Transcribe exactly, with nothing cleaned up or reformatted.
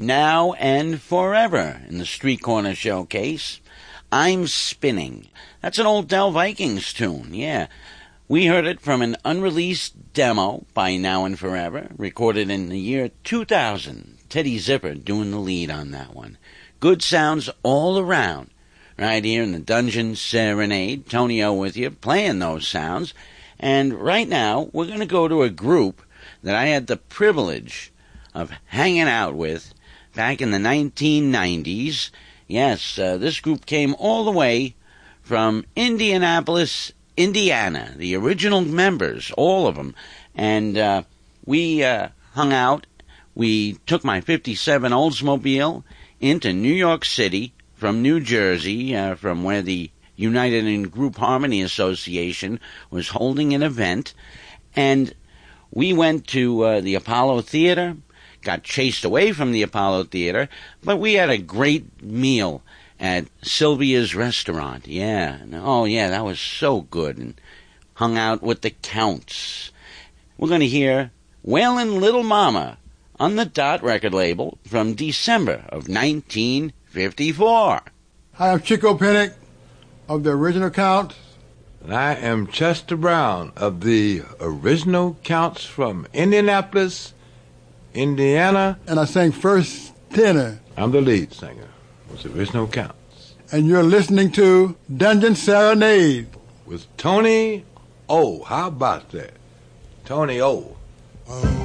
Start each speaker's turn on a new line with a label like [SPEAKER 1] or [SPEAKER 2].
[SPEAKER 1] Now and Forever in the Street Corner Showcase. I'm Spinning. That's an old Del Vikings tune, yeah. We heard it from an unreleased demo by Now and Forever, recorded in the year two thousand. Teddy Zipper doing the lead on that one. Good sounds all around. Right here in the Dungeon Serenade, Tony O with you, playing those sounds. And right now, we're going to go to a group that I had the privilege of hanging out with back in the nineteen nineties. Yes, uh, this group came all the way from Indianapolis, Indiana, the original members, all of them. And uh, we uh, hung out. We took my fifty-seven Oldsmobile into New York City from New Jersey, uh, from where the United in Group Harmony Association was holding an event. And we went to uh, the Apollo Theater, got chased away from the Apollo Theater, but we had a great meal at Sylvia's Restaurant. Yeah. Oh, yeah, that was so good. And hung out with the Counts. We're going to hear Wailin' Little Mama on the Dot record label from December of nineteen fifty-four.
[SPEAKER 2] Hi, I'm Chico Pinnock of the Original Counts.
[SPEAKER 3] And I am Chester Brown of the Original Counts from Indianapolis, Indiana.
[SPEAKER 2] And I sang first tenor.
[SPEAKER 3] I'm the lead singer with the Original Counts.
[SPEAKER 2] And you're listening to Dungeon Serenade
[SPEAKER 3] with Tony O. How about that? Tony O.